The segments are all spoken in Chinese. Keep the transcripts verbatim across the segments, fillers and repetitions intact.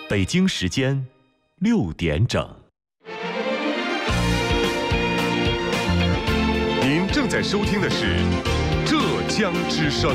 北京时间六点整。 您正在收听的是浙江之声。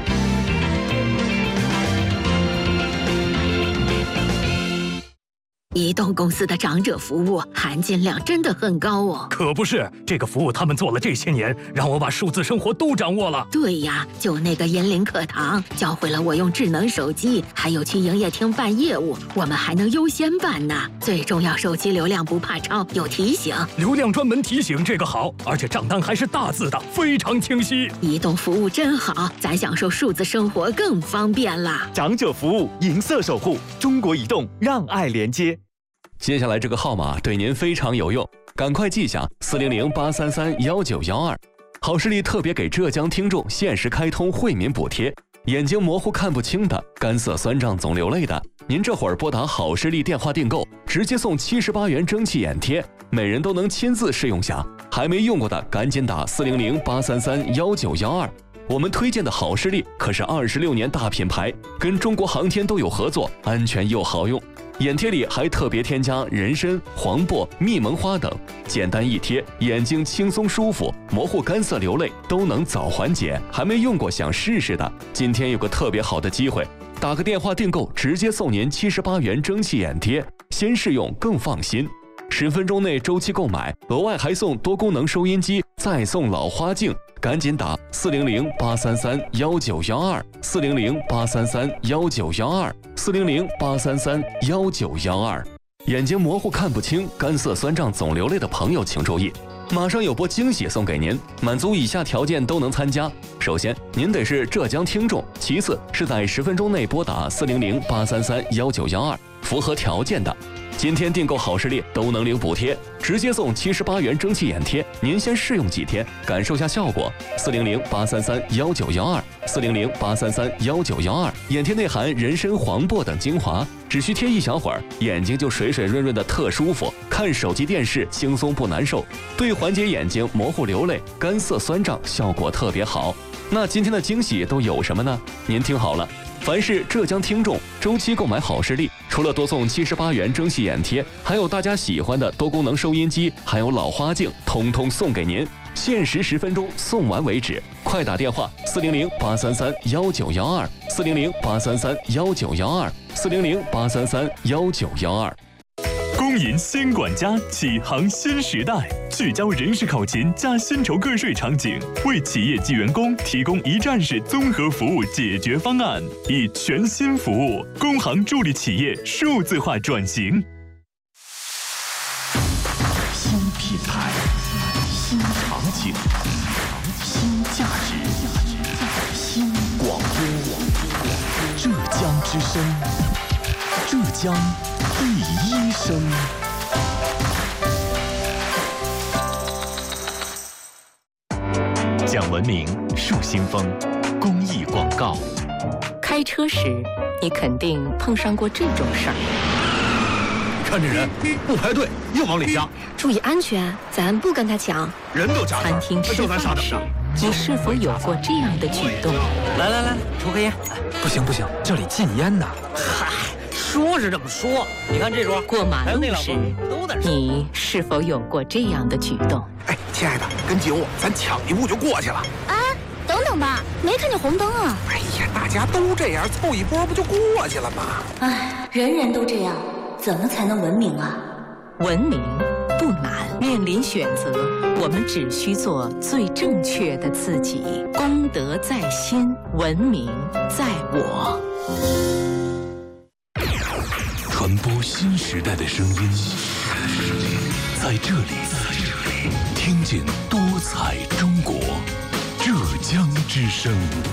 移动公司的长者服务含金量真的很高哦。 可不是，这个服务他们做了这些年，让我把数字生活都掌握了。 对呀，就那个银林课堂，教会了我用智能手机，还有去营业厅办业务，我们还能优先办呢。最重要，手机流量不怕超，有提醒。 流量专门提醒，这个好，而且账单还是大字的，非常清晰。 移动服务真好，咱享受数字生活更方便啦。 长者服务，银色守护，中国移动，让爱连接。 接下来这个号码对您非常有用，赶快记下四零零八三三幺九幺二。好视力特别给浙江听众限时开通惠民补贴，眼睛模糊看不清的、干涩酸胀总流泪的，您这会儿拨打好视力电话订购，直接送七十八元蒸汽眼贴，每人都能亲自试用下。还没用过的赶紧打四零零八三三幺九幺二。我们推荐的好视力可是二十六年大品牌，跟中国航天都有合作，安全又好用。眼贴里还特别添加人参、黄柏、蜜蒙花等，简单一贴，眼睛轻松舒服，模糊干涩流泪都能早缓解。还没用过想试试的，今天有个特别好的机会，打个电话订购，直接送您七十八元蒸汽眼贴，先试用更放心。十分钟内周期购买，额外还送多功能收音机，再送老花镜。赶紧打四零零八三三幺九幺二，四零零八三三幺九幺二，四零零八三三幺九幺二。眼睛模糊看不清、干涩酸胀总流泪的朋友请注意，马上有波惊喜送给您，满足以下条件都能参加。首先，您得是浙江听众；其次是在十分钟内拨打四零零八三三幺九幺二，符合条件的。今天订购好视力都能领补贴，直接送七十八元蒸汽眼贴，您先试用几天，感受下效果。四零零八三三幺九幺二，四零零八三三幺九幺二。眼贴内含人参、黄柏等精华，只需贴一小会儿，眼睛就水水润润的特舒服，看手机电视轻松不难受，对缓解眼睛模糊流泪、干涩酸胀效果特别好。那今天的惊喜都有什么呢？您听好了，凡是浙江听众周期购买好视力，除了多送七十八元蒸汽眼贴，还有大家喜欢的多功能收音机，还有老花镜，通通送给您，限时十分钟，送完为止。快打电话四零零八三三幺九幺二，四零零八三三幺九幺二，四零零八三三幺九幺二。 公银新管家启航新时代，聚焦人事考勤加薪酬个税场景，为企业及员工提供一站式综合服务解决方案，以全新服务工行助力企业数字化转型。 新品牌，新场景，新价值，新广播。浙江之声，浙江第一声。讲文明树新风，公益广告。 开车时，你肯定碰上过这种事儿。 看这人不排队又往里加， 注意安全，咱不跟他抢。 人都加餐厅吃饭时，你是否有过这样的举动？ 来来来，抽根烟。 不行不行，这里禁烟的。 嗨，说是这么说，你看这桌过马路时，你是否有过这样的举动？ 哎，亲爱的，跟紧我，咱抢一步就过去了。 啊，等等吧，没看见红灯啊。 哎呀，大家都这样，凑一波不就过去了吗？ 哎，人人都这样，怎么才能文明啊？ 文明不难，面临选择，我们只需做最正确的自己。公德在心，文明在我。 传播新时代的声音，在这里听见多彩中国，浙江之声。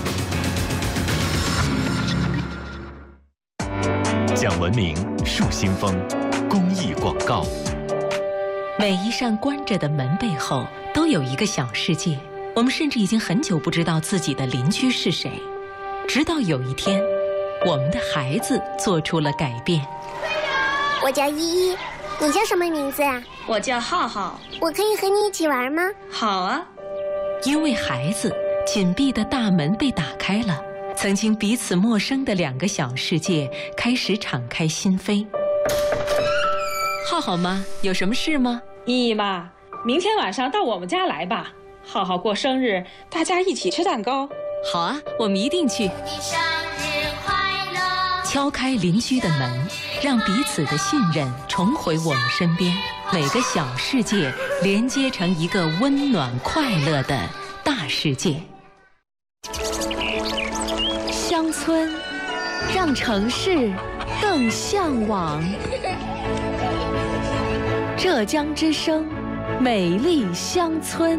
讲文明树新风，公益广告。 每一扇关着的门背后都有一个小世界，我们甚至已经很久不知道自己的邻居是谁，直到有一天，我们的孩子做出了改变。 我叫依依，你叫什么名字啊？ 我叫浩浩。 我可以和你一起玩吗？ 好啊。 因为孩子，紧闭的大门被打开了， 曾经彼此陌生的两个小世界开始敞开心扉。浩浩妈，有什么事吗？ 依依妈，明天晚上到我们家来吧，浩浩过生日，大家一起吃蛋糕。 好啊，我们一定去。 你生日快乐！ 敲开邻居的门，让彼此的信任重回我们身边，每个小世界连接成一个温暖快乐的大世界。 乡村，让城市更向往。浙江之声，美丽乡村。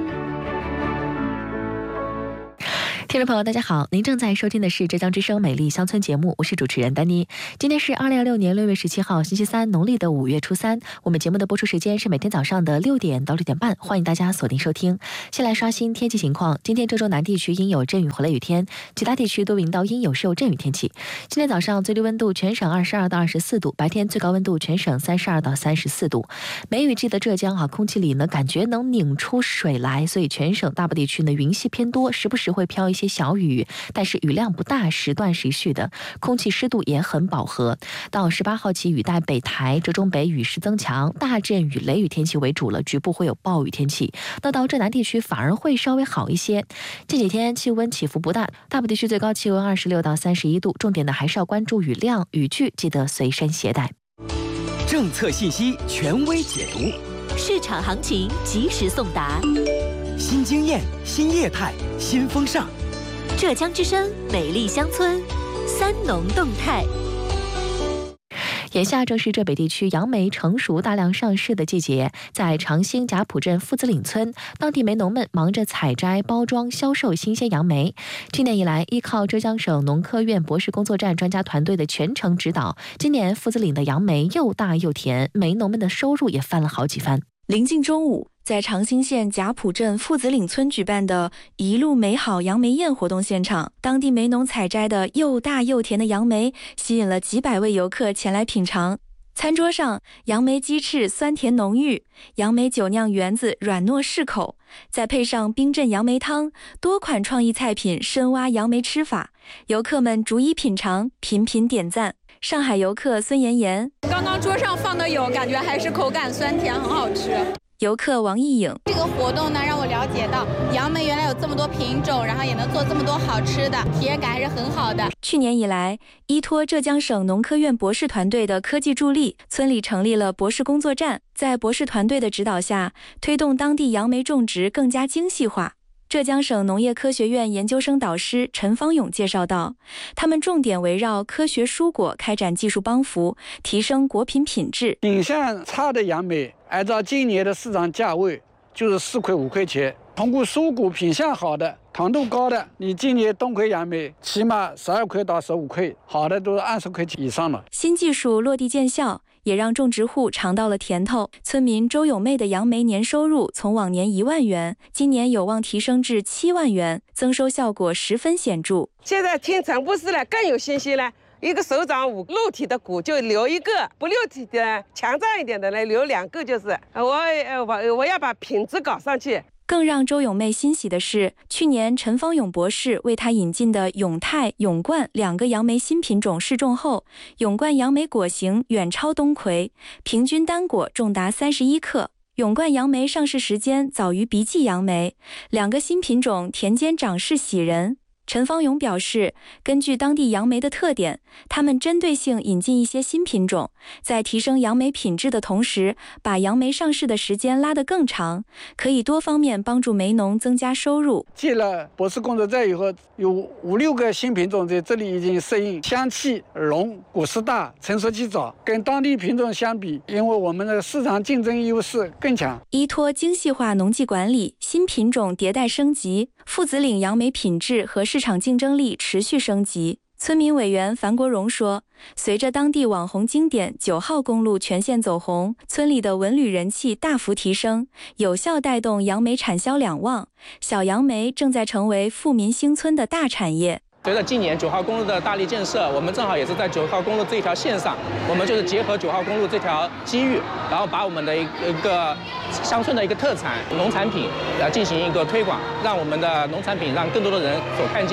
听众朋友，大家好，您正在收听的是浙江之声美丽乡村节目，我是主持人丹妮。今天是二零二六年六月十七号，星期三，农历的五月初三。我们节目的播出时间是每天早上的六点到六点半，欢迎大家锁定收听。先来刷新天气情况，今天浙州南地区阴有阵雨或雷雨天，其他地区多云到阴有时有阵雨天气。今天早上最低温度全省二十二到二十四度，白天最高温度全省三十二到三十四度。梅雨季的浙江啊，空气里呢感觉能拧出水来，所以全省大部地区呢云系偏多，时不时会飘一些小雨，但是雨量不大，时断时续的，空气湿度也很饱和。到十八号起，雨带北抬，浙中北雨势增强，大阵雨雷雨天气为主了，局部会有暴雨天气。那到浙南地区反而会稍微好一些。这几天气温起伏不大，大部地区最高气温二十六到三十一度，重点的还是要关注雨量，雨具记得随身携带。 政策信息权威解读， 市场行情及时送达， 新经验、新业态、新风尚。 浙江之声美丽乡村，三农动态。眼下正是浙北地区杨梅成熟大量上市的季节，在长兴贾浦镇夫子岭村，当地梅农们忙着采摘、包装、销售新鲜杨梅。今年以来，依靠浙江省农科院博士工作站专家团队的全程指导，今年夫子岭的杨梅又大又甜，梅农们的收入也翻了好几番。 临近中午，在长兴县贾浦镇夫子岭村举办的一路美好杨梅宴活动现场，当地梅农采摘的又大又甜的杨梅吸引了几百位游客前来品尝。餐桌上，杨梅鸡翅酸甜浓郁，杨梅酒酿圆子软糯适口，再配上冰镇杨梅汤，多款创意菜品深挖杨梅吃法，游客们逐一品尝，频频点赞。上海游客孙妍妍， 刚刚桌上放的有，感觉还是口感酸甜，很好吃。 游客王艺颖， 这个活动呢，让我了解到杨梅原来有这么多品种，然后也能做这么多好吃的，体验感还是很好的。 去年以来，依托浙江省农科院博士团队的科技助力，村里成立了博士工作站，在博士团队的指导下，推动当地杨梅种植更加精细化。浙江省农业科学院研究生导师陈方勇介绍到，他们重点围绕科学蔬果开展技术帮扶，提升果品品质。 品相差的杨梅，按照今年的市场价位就是四块五块钱。通过蔬果品相好的、糖度高的，你今年冬葵杨梅起码十二块到十五块，好的都是二十块钱以上了。 新技术落地见效，也让种植户尝到了甜头。村民周友妹的杨梅年收入从往年一万元，今年有望提升至七万元，增收效果十分显著。 现在听陈博士了更有信心了，一个手掌五肉体的骨就留一个，不六体的强壮一点的来留两个，就是我我我要把品质搞上去。 更让周永妹欣喜的是，去年陈方勇博士为他引进的永泰、永冠两个杨梅新品种试种后，永冠杨梅果型远超冬葵，平均单果重达三十一克。永冠杨梅上市时间早于鼻记杨梅，两个新品种田间长势喜人。陈方勇表示，根据当地杨梅的特点，他们针对性引进一些新品种，在提升杨梅品质的同时，把杨梅上市的时间拉得更长，可以多方面帮助梅农增加收入。 进了博士工作站以后，有五六个新品种在这里已经适应，香气浓，果实大，成熟期早，跟当地品种相比，因为我们的市场竞争优势更强。 依托精细化农技管理，新品种迭代升级，夫子岭杨梅品质和市场竞争力持续升级。村民委员樊国荣说，随着当地网红经典九号公路全线走红，村里的文旅人气大幅提升，有效带动杨梅产销两旺，小杨梅正在成为富民兴村的大产业。 随着今年九号公路的大力建设，我们正好也是在九号公路这条线上，我们就是结合九号公路这条机遇，然后把我们的一个乡村的一个特产农产品呃进行一个推广，让我们的农产品让更多的人所看见。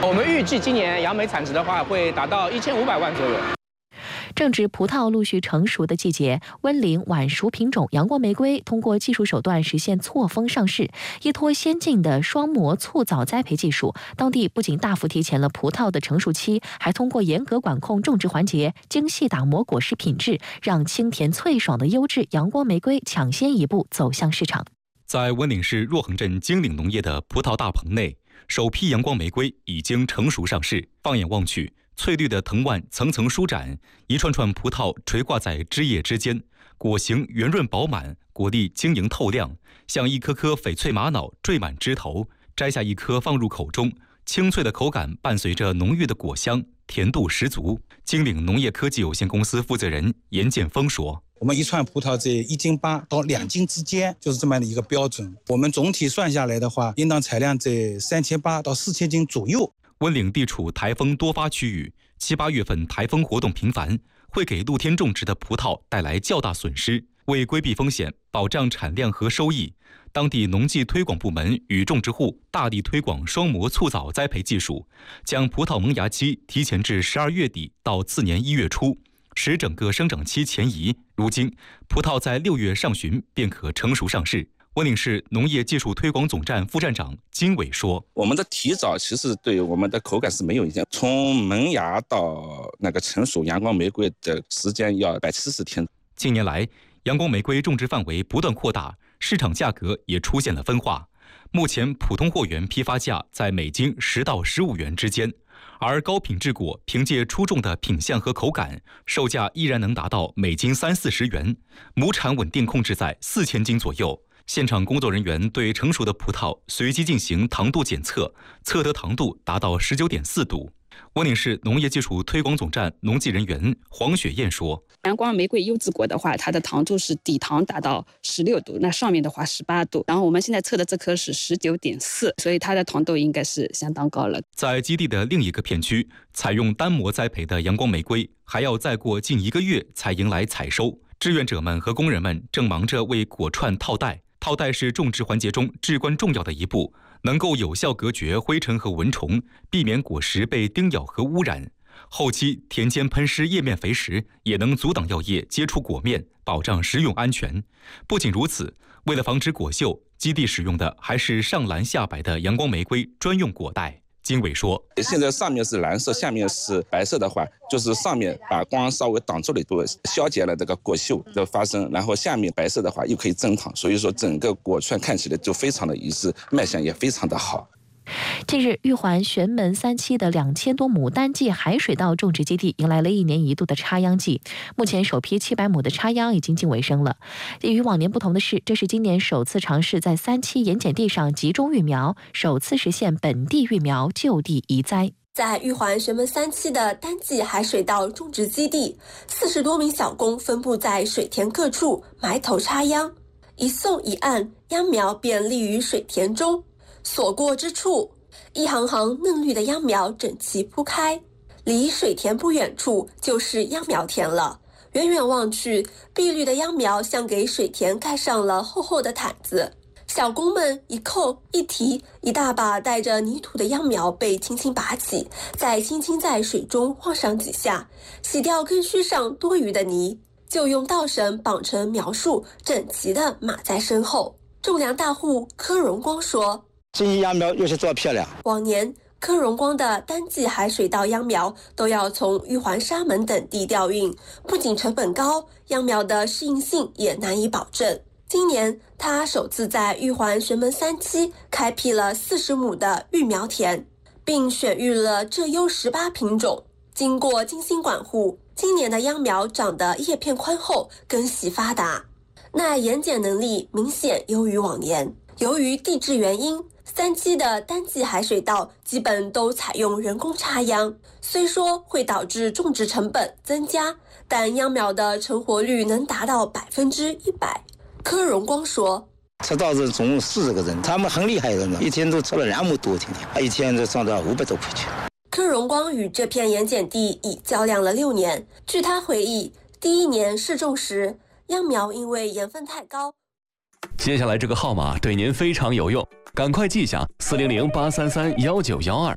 我们预计今年杨梅产值的话会达到一千五百万左右。 正值葡萄陆续成熟的季节，温岭晚熟品种阳光玫瑰通过技术手段实现错峰上市，依托先进的双模促早栽培技术，当地不仅大幅提前了葡萄的成熟期，还通过严格管控种植环节，精细打磨果实品质，让清甜脆爽的优质阳光玫瑰抢先一步走向市场。 在温岭市若恒镇精岭农业的葡萄大棚内，首批阳光玫瑰已经成熟上市。放眼望去，翠绿的藤蔓层层舒展，一串串葡萄垂挂在枝叶之间，果形圆润饱满，果粒晶莹透亮，像一颗颗翡翠玛瑙缀满枝头。摘下一颗放入口中，清脆的口感伴随着浓郁的果香，甜度十足。精岭农业科技有限公司负责人严建峰说：“ 我们一串葡萄在一斤八到两斤之间，就是这么的一个标准。我们总体算下来的话，应当产量在三千八到四千斤左右。” 温岭地处台风多发区域，七八月份台风活动频繁，会给露天种植的葡萄带来较大损失。为规避风险，保障产量和收益，当地农技推广部门与种植户大力推广双模促早栽培技术，将葡萄萌芽期提前至十二月底到次年一月初，使整个生长期前移。如今，葡萄在六月上旬便可成熟上市。温岭市农业技术推广总站副站长金伟说：“ 我们的提早其实对我们的口感是没有影响，从萌芽到那个成熟，阳光玫瑰的时间要一百七十天。” 近年来，阳光玫瑰种植范围不断扩大，市场价格也出现了分化。目前普通货源批发价在每斤十到十五元之间，而高品质果凭借出众的品相和口感，售价依然能达到每斤三四十元，亩产稳定控制在四千斤左右。现场工作人员对成熟的葡萄随机进行糖度检测，测得糖度达到 十九点四度。温岭市农业技术推广总站农技人员黄雪燕说：“ 阳光玫瑰优质果的话，它的糖度是底糖达到十六度，那上面的话十八度。然后我们现在测的这颗是 十九点四，所以它的糖度应该是相当高了。” 在基地的另一个片区，采用单模栽培的阳光玫瑰还要再过近一个月才迎来采收。志愿者们和工人们正忙着为果串套袋。套袋是种植环节中至关重要的一步，能够有效隔绝灰尘和蚊虫，避免果实被叮咬和污染。后期田间喷施叶面肥时，也能阻挡药液接触果面，保障食用安全。不仅如此，为了防止果锈，基地使用的还是上蓝下白的阳光玫瑰专用果袋。金伟说：“ 现在上面是蓝色，下面是白色的话，就是上面把光稍微挡住了一度，消减了这个果锈的发生，然后下面白色的话又可以增糖，所以说整个果串看起来就非常的一致，卖相也非常的好。” 近日，玉环玄门三期的两千多亩单季海水稻种植基地迎来了一年一度的插秧季。目前，首批七百亩的插秧已经近尾声了。与往年不同的是，这是今年首次尝试在三期盐碱地上集中育苗，首次实现本地育苗就地移栽。 在玉环玄门三期的单季海水稻种植基地，四十多名小工分布在水田各处埋头插秧，一送一按，秧苗便立于水田中。所过之处，一行行嫩绿的秧苗整齐铺开，离水田不远处就是秧苗田了。远远望去，碧绿的秧苗像给水田盖上了厚厚的毯子。小工们一扣一提，一大把带着泥土的秧苗被轻轻拔起，再轻轻在水中晃上几下，洗掉根须上多余的泥，就用稻绳绑成苗束，整齐地码在身后。种粮大户柯荣光说：“ 这些秧苗有些做漂亮。 往年柯荣光的单季海水稻秧苗都要从玉环、沙门等地调运，不仅成本高，秧苗的适应性也难以保证。今年他首次在玉环玄门三期开辟了四十亩的育苗田，并选育了浙优十八品种。经过精心管护，今年的秧苗长得叶片宽厚，根系发达，耐盐碱能力明显优于往年。由于地质原因，三期的单季海水稻基本都采用人工插秧，虽说会导致种植成本增加，但秧苗的成活率能达到百分之一百。柯荣光说：“ 吃稻子总共四十个人，他们很厉害的呢，一天都吃了两亩多，天天一天就赚到五百多块钱。” 柯荣光与这片盐碱地已较量了六年。据他回忆，第一年试种时，秧苗因为盐分太高。 接下来这个号码对您非常有用，赶快记下四零零八三三幺九幺二。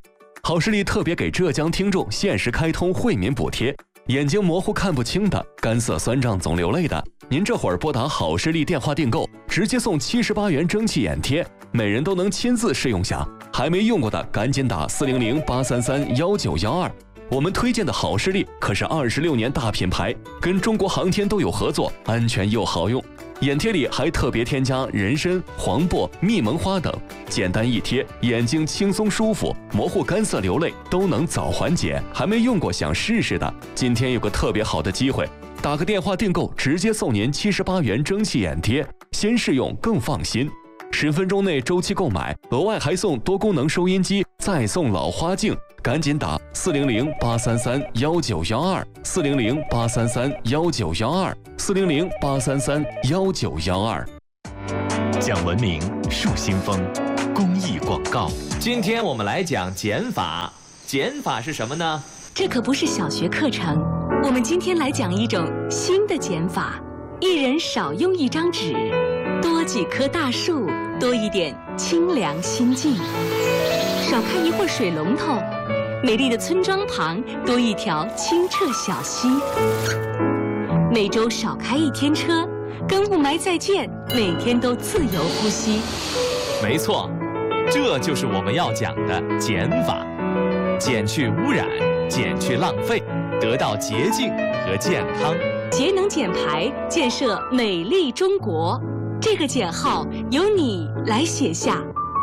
好视力特别给浙江听众限时开通惠民补贴，眼睛模糊看不清的、干涩酸胀总流泪的，您这会儿拨打好视力电话订购，直接送七十八元蒸汽眼贴，每人都能亲自试用下。还没用过的赶紧打四零零八三三幺九幺二。我们推荐的好视力可是二十六年大品牌，跟中国航天都有合作，安全又好用。眼贴里还特别添加人参、黄柏、蜜蒙花等，简单一贴，眼睛轻松舒服，模糊、干涩、流泪都能早缓解。还没用过想试试的，今天有个特别好的机会，打个电话订购，直接送您七十八元蒸汽眼贴，先试用更放心。十分钟内周期购买，额外还送多功能收音机，再送老花镜。赶紧打四零零八三三幺九幺二，四零零八三三幺九幺二，四零零八三三幺九幺二。 讲文明树新风，公益广告。 今天我们来讲减法。减法是什么呢？ 这可不是小学课程，我们今天来讲一种新的减法：一人少用一张纸，多几棵大树，多一点清凉心境；少开一会儿水龙头，美丽的村庄旁多一条清澈小溪；每周少开一天车，跟雾霾再见，每天都自由呼吸。 没错，这就是我们要讲的减法，减去污染，减去浪费，得到洁净和健康。 节能减排，建设美丽中国。这个减号由你来写下。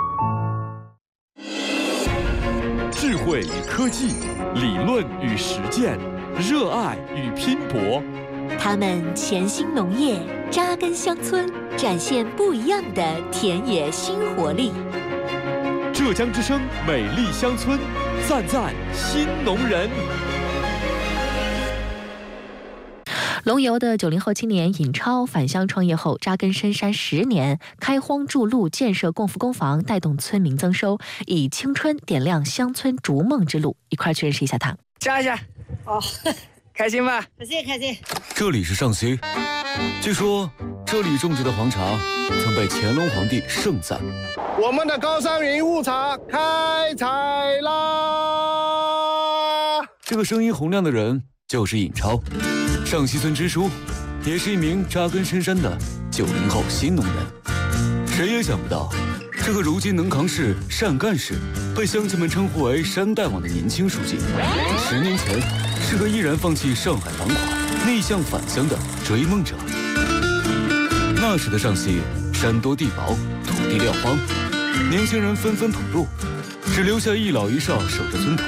智慧与科技，理论与实践，热爱与拼搏。 他们潜心农业，扎根乡村，展现不一样的田野新活力。 浙江之声美丽乡村，赞赞新农人。 龙游的九零后青年尹超返乡创业后，扎根深山十年，开荒筑路，建设共福工房，带动村民增收，以青春点亮乡村逐梦之路。一块去认识一下他。 加一下，哦，开心吧？ 开心开心。 这里是上溪，据说这里种植的黄茶曾被乾隆皇帝盛赞。 我们的高山云雾茶开采啦！ 这个声音洪亮的人就是尹超。上溪村支书，也是一名扎根深山的九零后新农人。谁也想不到，这个如今能扛事、善干事，被乡亲们称呼为“山大王”的年轻书记，十年前是个毅然放弃上海繁华、逆向返乡的追梦者。那时的上溪，山多地薄，土地撂荒，年轻人纷纷跑路，只留下一老一少守着村头。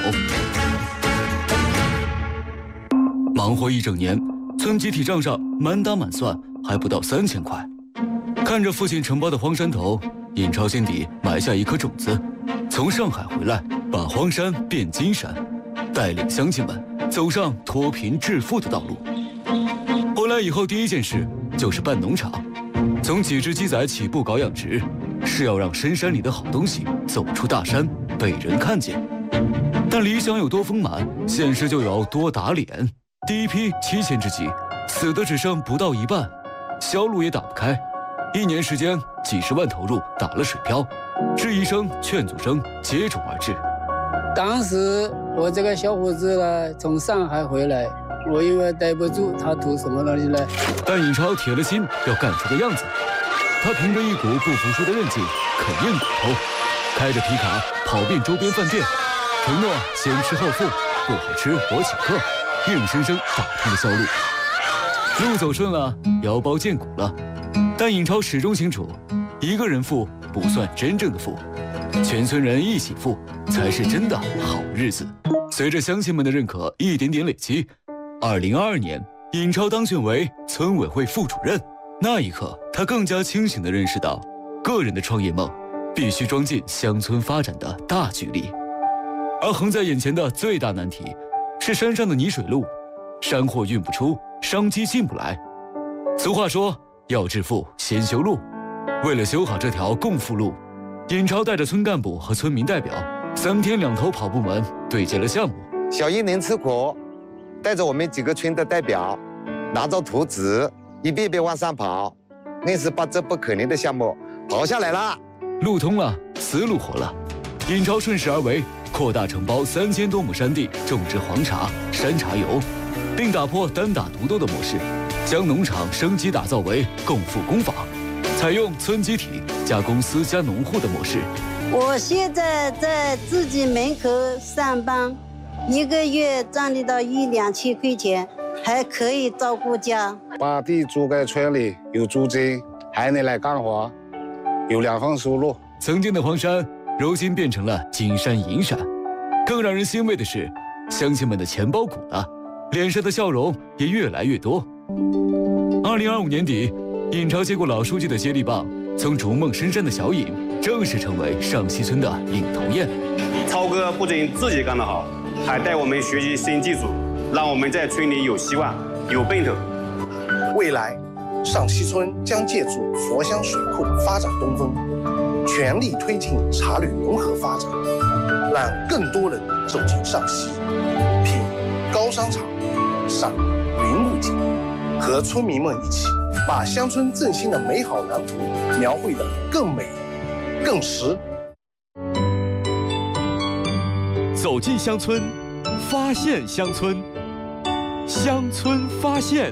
忙活一整年，村集体账上满打满算还不到三千块。看着父亲承包的荒山头，尹超心底埋下一颗种子，从上海回来，把荒山变金山，带领乡亲们走上脱贫致富的道路。回来以后，第一件事就是办农场，从几只鸡仔起步搞养殖，是要让深山里的好东西走出大山，被人看见。但理想有多丰满，现实就有多打脸。第一批七千只鸡，死的只剩不到一半，销路也打不开。一年时间，几十万投入打了水漂，质疑声、劝阻声接踵而至。 当时我这个小伙子呢，从上海回来，我以为待不住，他图什么东西呢？ 但尹超铁了心要干出个样子，他凭着一股不服输的韧劲，啃硬骨头，开着皮卡跑遍周边饭店，承诺先吃后付，不好吃我请客。硬生生打通了销路，路走顺了，腰包见骨了。但尹超始终清楚，一个人富不算真正的富，全村人一起富才是真的好日子。随着乡亲们的认可一点点累积，二零二二年，尹超当选为村委会副主任。那一刻，他更加清醒地认识到，个人的创业梦必须装进乡村发展的大局里，而横在眼前的最大难题是山上的泥水路，山货运不出，商机进不来。俗话说，要致富先修路。为了修好这条共富路，尹超带着村干部和村民代表，三天两头跑部门对接了项目。 小一能吃苦，带着我们几个村的代表，拿着图纸，一遍遍往上跑，硬是把这不可能的项目跑下来了。 路通了，思路活了，尹超顺势而为， 扩大承包三千多亩山地种植黄茶、山茶油，并打破单打独斗的模式，将农场升级打造为共富工坊，采用村集体加公司加农户的模式。 我现在在自己门口上班，一个月赚得到一两千块钱，还可以照顾家。 把地租给村里，有租金，还能来干活，有两份收入。 曾经的荒山，如今变成了金山银山。更让人欣慰的是，乡亲们的钱包鼓了，脸上的笑容也越来越多。二零二五年底，尹超接过老书记的接力棒，从逐梦深山的小尹正式成为上溪村的领头雁。 超哥不仅自己干得好，还带我们学习新技术，让我们在村里有希望、有奔头。 未来，上溪村将借助佛乡水库发展东风，全力推进茶旅融合发展，让更多人走进上溪，品高山茶、赏云雾景，和村民们一起把乡村振兴的美好蓝图描绘得更美、更实。 走进乡村，发现乡村，乡村发现。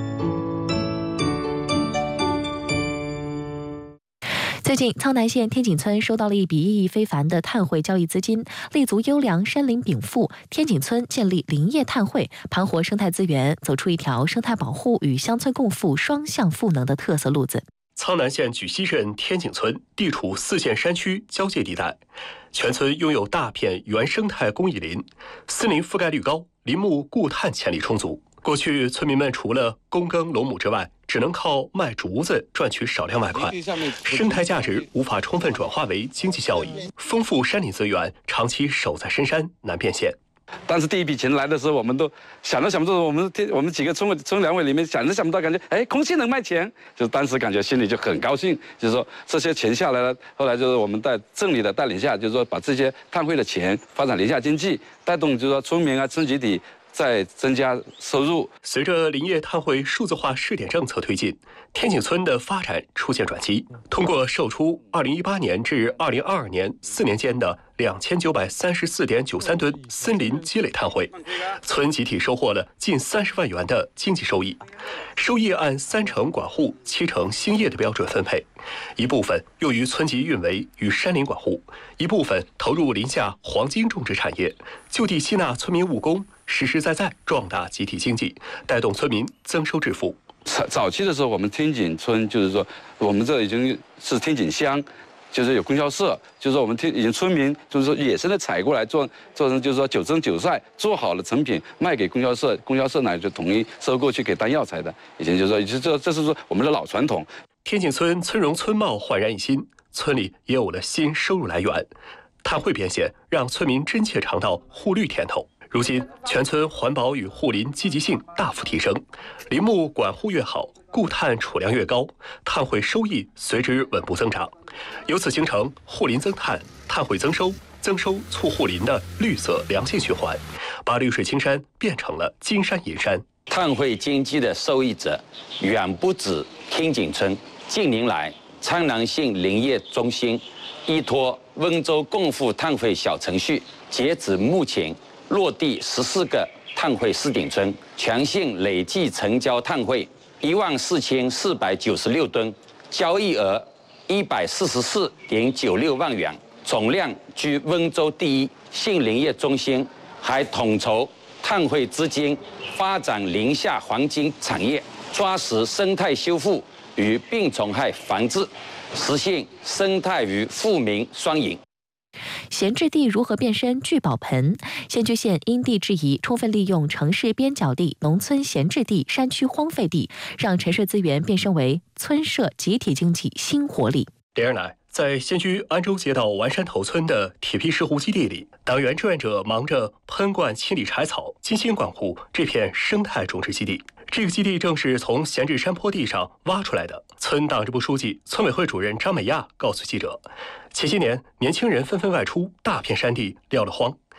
最近，苍南县天井村收到了一笔意义非凡的碳汇交易资金，立足优良山林禀赋，天井村建立林业碳汇，盘活生态资源，走出一条生态保护与乡村共富双向赋能的特色路子。 苍南县举溪镇天井村地处四县山区交界地带，全村拥有大片原生态公益林，森林覆盖率高，林木固碳潜力充足。过去村民们除了躬耕垄亩之外，只能靠卖竹子赚取少量外快，生态价值无法充分转化为经济效益，丰富山林资源长期守在深山难变现。 但是第一笔钱来的时候，我们都想都想不到，我们我们几个村委村两委里面想都想不到，感觉哎，空气能卖钱，就当时感觉心里就很高兴，就是说这些钱下来了，后来就是我们在镇里的带领下，就是说把这些碳汇的钱发展林下经济，带动就是说村民啊村集体再增加收入。 随着林业碳汇数字化试点政策推进，天井村的发展出现转机。通过售出二零一八年至二零二二年四年间的两千九百三十四点九三吨森林积累碳汇，村集体收获了近三十万元的经济收益。收益按三成管护、七成兴业的标准分配，一部分用于村级运维与山林管护，一部分投入林下黄金种植产业，就地吸纳村民务工，实实在在壮大集体经济，带动村民增收致富。 早早期的时候，我们天井村就是说，我们这已经是天井乡，就是有供销社，就是说我们天已经村民就是说野生的采过来做做成就是说九蒸九晒做好了成品卖给供销社，供销社呢就统一收购去给当药材的。以前就是说，这这是说我们的老传统。 天井村村容村貌焕然一新，村里也有了新收入来源，碳汇变现让村民真切尝到护绿甜头。如今，全村环保与护林积极性大幅提升，林木管护越好，固碳储量越高，碳汇收益随之稳步增长，由此形成护林增碳、碳汇增收、增收促护林的绿色良性循环，把绿水青山变成了金山银山。 碳汇经济的受益者远不止天井村。近年来，苍南县林业中心依托温州共富碳汇小程序，截止目前落地十四个碳汇试点村，全县累计成交碳汇一万四千四百九十六吨，交易额一百四十四点九六万元，总量居温州第一。县林业中心还统筹碳汇资金，发展林下黄金产业，抓实生态修复与病虫害防治，实现生态与富民双赢。 闲置地如何变身聚宝盆？仙居县因地制宜，充分利用城市边角地、农村闲置地、山区荒废地，让沉睡资源变身为村社集体经济新活力。 连日来，在仙居安州街道完山头村的铁皮石湖基地里，党员志愿者忙着喷灌、清理柴草，精心管护这片生态种植基地。这个基地正是从闲置山坡地上挖出来的。村党支部书记、村委会主任张美亚告诉记者，前些年年轻人纷纷外出，大片山地撂了荒。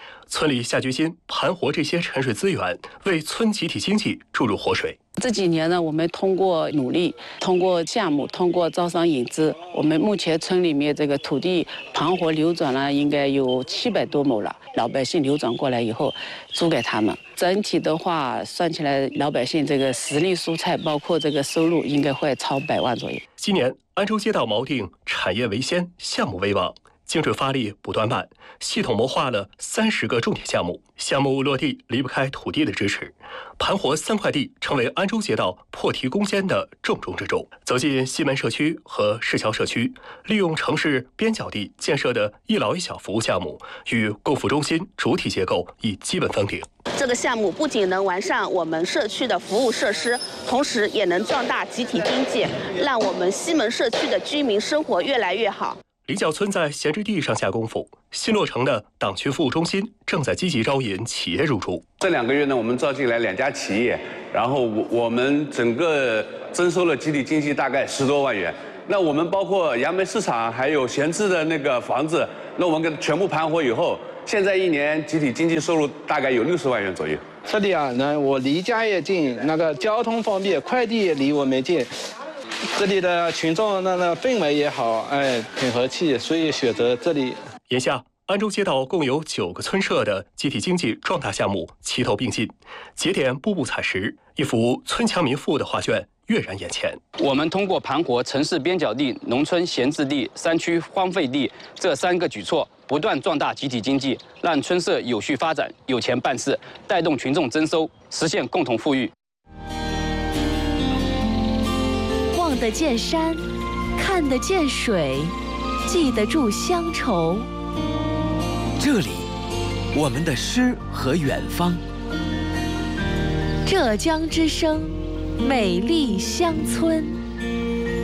村里下决心盘活这些沉水资源，为村集体经济注入活水。 这几年呢，我们通过努力，通过项目，通过招商引资，我们目前村里面这个土地盘活流转了，应该有七百多亩了。老百姓流转过来以后，租给他们，整体的话算起来，老百姓这个实力蔬菜，包括这个收入，应该会超百万左右。 今年安州街道锚定产业为先，项目为王。精准发力不断办，系统谋划了三十个重点项目，项目落地离不开土地的支持，盘活三块地成为安州街道破题攻坚的重中之重。走进西门社区和市桥社区，利用城市边角地建设的一老一小服务项目，与共付中心主体结构已基本封顶。 这个项目不仅能完善我们社区的服务设施，同时也能壮大集体经济，让我们西门社区的居民生活越来越好。 李角村在闲置地上下功夫，新落成的党区服务中心正在积极招引企业入驻。 这两个月呢，我们招进来两家企业，然后我我们整个征收了集体经济大概十多万元。那我们包括杨梅市场还有闲置的那个房子，那我们给全部盘活以后，现在一年集体经济收入大概有六十万元左右。 这里啊，那我离家也近，那个交通方便，快递也离我们近。这里的群众那那氛围也好，哎，挺和气，所以选择这里。 眼下，安州街道共有九个村社的集体经济壮大项目齐头并进，节点步步踩实，一幅村强民富的画卷跃然眼前。 我们通过盘活城市边角地、农村闲置地、山区荒废地这三个举措，不断壮大集体经济，让村社有序发展、有钱办事，带动群众增收，实现共同富裕。 望得见山，看得见水，记得住乡愁。 这里，我们的诗和远方。 浙江之声，美丽乡村。